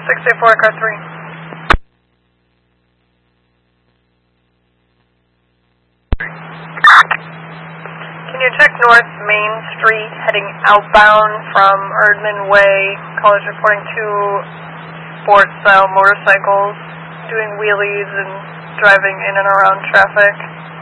684, car 3. Can you check North Main Street heading outbound from Erdman Way? Callers reporting 2 sports-style motorcycles doing wheelies and driving in and around traffic.